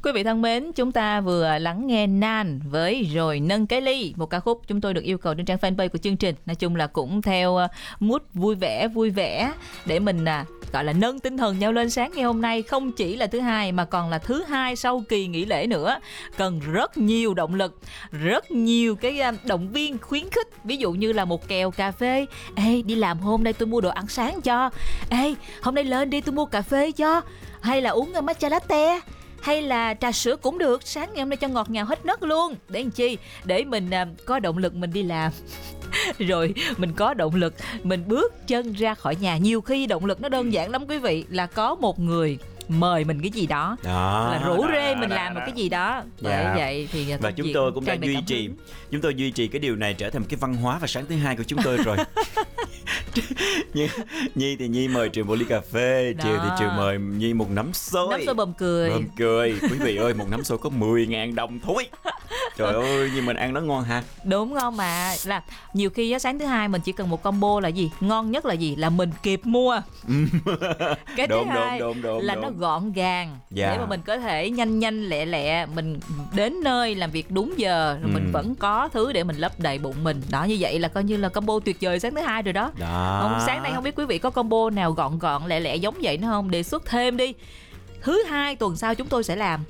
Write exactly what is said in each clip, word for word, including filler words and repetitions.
Quý vị thân mến, chúng ta vừa lắng nghe Nan với Rồi Nâng Cái Ly, một ca khúc chúng tôi được yêu cầu trên trang fanpage của chương trình. Nói chung là cũng theo mood vui vẻ vui vẻ để mình à, gọi là nâng tinh thần nhau lên. Sáng ngày hôm nay không chỉ là thứ hai mà còn là thứ hai sau kỳ nghỉ lễ nữa, cần rất nhiều động lực, rất nhiều cái động viên khuyến khích. Ví dụ như là một kèo cà phê: ê, đi làm hôm nay tôi mua đồ ăn sáng cho. Ê, hôm nay lên đi tôi mua cà phê cho. Hay là uống matcha latte, hay là trà sữa cũng được, sáng ngày hôm nay cho ngọt ngào hết nấc luôn. Để làm chi? Để mình à, có động lực mình đi làm. Rồi mình có động lực mình bước chân ra khỏi nhà. Nhiều khi động lực nó đơn giản lắm quý vị, là có một người mời mình cái gì đó, đó là rủ rê mình đó, làm đó, một cái gì đó. Bởi dạ. vậy thì và chúng tôi cũng đang duy trì hứng. Chúng tôi duy trì cái điều này trở thành một cái văn hóa vào sáng thứ hai của chúng tôi rồi. Nhi, Nhi thì Nhi mời Trường một ly cà phê, đó. Chiều thì Trường mời Nhi một nắm xôi. Nắm xôi bầm cười. Bầm cười. Quý vị ơi, một nắm xôi có mười ngàn đồng thôi. Trời ơi, nhưng mình ăn nó ngon ha. Đúng không mà. Là nhiều khi á, sáng thứ hai mình chỉ cần một combo là gì? Ngon nhất là gì? Là mình kịp mua. Cái thứ đúng, hai đúng, đúng, đúng, là đúng. nó gọn gàng, dạ. để mà mình có thể nhanh nhanh lẹ lẹ mình đến nơi làm việc đúng giờ, rồi ừ. mình vẫn có thứ để mình lấp đầy bụng mình. Đó, như vậy là coi như là combo tuyệt vời sáng thứ hai rồi đó. Đó. Không, sáng nay không biết quý vị có combo nào gọn gọn lẹ lẹ giống vậy nữa không? Đề xuất thêm đi. Thứ hai tuần sau chúng tôi sẽ làm.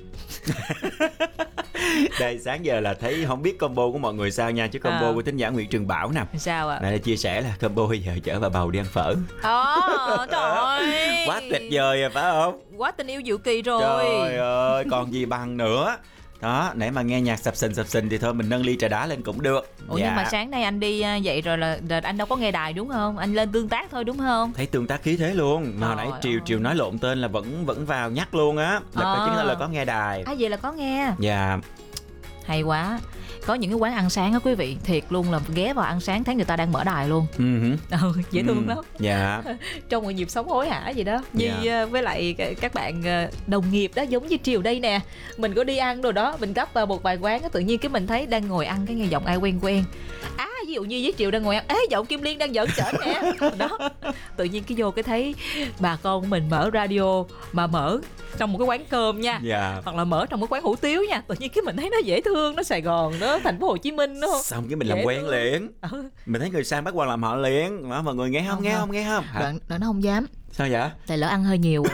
Đây, sáng giờ là thấy không biết combo của mọi người sao nha, chứ combo à. của thính giả Nguyễn Trường Bảo nè. Sao ạ? À? Này chia sẻ là combo bây giờ chở bà bầu đi ăn phở. Ồ, trời ơi. Quá tuyệt vời rồi phải không? Quá tình yêu diệu kỳ rồi. Trời ơi, còn gì bằng nữa. Đó, nãy mà nghe nhạc sập sình sập sình thì thôi mình nâng ly trà đá lên cũng được. Ủa dạ. nhưng mà sáng nay anh đi vậy rồi là, là anh đâu có nghe đài đúng không? Anh lên tương tác thôi đúng không? Thấy tương tác khí thế luôn. Mà hồi nãy Triều Triều nói lộn tên là vẫn vẫn vào nhắc luôn á. Là có chứng là có nghe đài. À vậy là có nghe. Dạ. Hay quá. Có những cái quán ăn sáng á quý vị, thiệt luôn là ghé vào ăn sáng thấy người ta đang mở đài luôn. Uh-huh. Ừ, dễ thương uh-huh. lắm. Dạ. Trong một nhịp sống hối hả gì đó. Như dạ. với lại các bạn đồng nghiệp đó, giống như Triều đây nè. Mình có đi ăn rồi đó, mình gấp vào một vài quán á, tự nhiên cái mình thấy đang ngồi ăn cái nghe giọng ai quen quen. Á, à, ví dụ như với Triều đang ngồi ăn, ế giọng Kim Liên đang giỡn chởn nè. Đó. Tự nhiên cái vô cái thấy bà con của mình mở radio mà mở trong một cái quán cơm nha, dạ. hoặc là mở trong một quán hủ tiếu nha, tự nhiên cái mình thấy nó dễ thương, nó Sài Gòn đó, thành phố Hồ Chí Minh đó. Xong cái mình dễ làm quen thương. liền. Ừ. Mình thấy người sang bắt quan làm họ liền. Mà mọi người nghe không, không nghe không, nghe không? Đoạn, đoạn nó không dám. Sao vậy? Tại lỡ ăn hơi nhiều.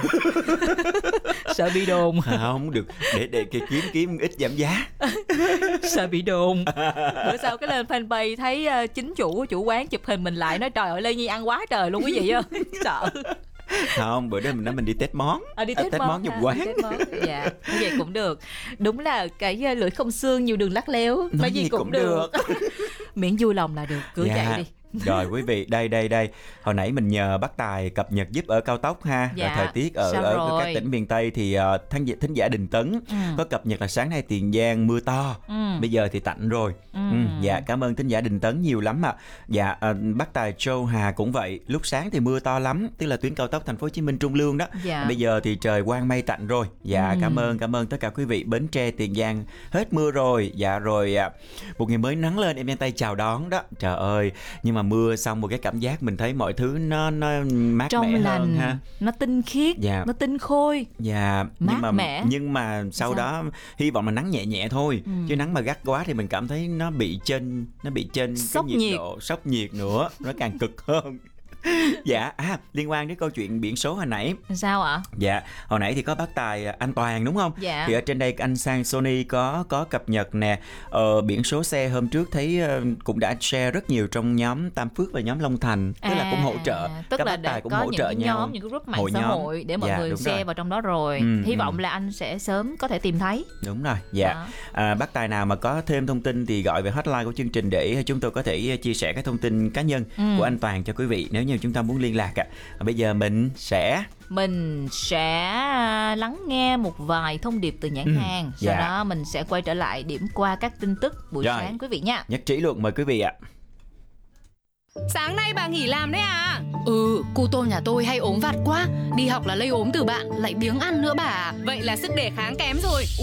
Sợ bị đồn. À, không được, để để kiếm kiếm ít giảm giá. Sợ bị đồn. Bữa sau cái lên fanpage thấy uh, chính chủ của chủ quán chụp hình mình lại nói trời ơi Lê Nhi ăn quá trời luôn quý vị ơi. Sợ. Không, bữa đó mình nói mình đi test món. À, đi test, à, test món trong quán. Dạ, như vậy cũng được. Đúng là cái lưỡi không xương nhiều đường lắc léo, nói gì cũng, cũng được, được. Miễn vui lòng là được, cứ dạ. chạy đi. Rồi quý vị, đây đây đây. Hồi nãy mình nhờ bác Tài cập nhật giúp ở cao tốc ha. Dạ. Là thời tiết ở, ở các tỉnh miền Tây thì uh, thính, thính giả Đình Tấn ừ. có cập nhật là sáng nay Tiền Giang mưa to. Ừ. Bây giờ thì tạnh rồi. Ừ. Ừ. Dạ, cảm ơn thính giả Đình Tấn nhiều lắm ạ. Dạ, uh, bác Tài Châu Hà cũng vậy. Lúc sáng thì mưa to lắm, tức là tuyến cao tốc Thành phố Hồ Chí Minh Trung Lương đó. Dạ. Bây giờ thì trời quang mây tạnh rồi. Dạ, ừ. cảm ơn cảm ơn tất cả quý vị. Bến Tre, Tiền Giang hết mưa rồi. Dạ rồi, uh, một ngày mới nắng lên em nhanh tay chào đón đó. Trời ơi, nhưng mà mưa xong một cái cảm giác mình thấy mọi thứ nó nó mát trong mẻ lành, hơn ha. Nó tinh khiết, dạ. nó tinh khôi. Dạ, mát nhưng mà mẻ. nhưng mà sau Sao? đó hy vọng là nắng nhẹ nhẹ thôi. Ừ. Chứ nắng mà gắt quá thì mình cảm thấy nó bị trên nó bị trên sốc cái nhiệt, nhiệt độ sốc nhiệt nữa, nó càng cực hơn. Dạ, à, liên quan đến câu chuyện biển số hồi nãy. Sao ạ? Dạ, hồi nãy thì có bác Tài anh Toàn đúng không? Dạ. Thì ở trên đây anh Sang Sony có có cập nhật nè. Ờ, biển số xe hôm trước thấy uh, cũng đã share rất nhiều trong nhóm Tam Phước và nhóm Long Thành. Tức à, là cũng hỗ trợ. Tức các là bác Tài cũng có hỗ những trợ cái nhau. nhóm, những cái group mạng hội xã nhóm. hội để mọi dạ, người share rồi. vào trong đó rồi. Ừ, Hy ừ. vọng là anh sẽ sớm có thể tìm thấy. Đúng rồi, dạ. À, bác Tài nào mà có thêm thông tin thì gọi về hotline của chương trình để chúng tôi có thể chia sẻ các thông tin cá nhân ừ. của anh Toàn cho quý vị nếu như chúng ta muốn liên lạc ạ. À, bây giờ mình sẽ mình sẽ lắng nghe một vài thông điệp từ nhãn ừ, hàng. Sau dạ. đó mình sẽ quay trở lại điểm qua các tin tức buổi rồi. sáng quý vị nha. Nhất trí luôn, mời quý vị ạ. Sáng nay bà nghỉ làm đấy à? Ừ, cô Tô nhà tôi hay ốm vặt quá. Đi học là lây ốm từ bạn, lại biếng ăn nữa bà. Vậy là sức đề kháng kém rồi.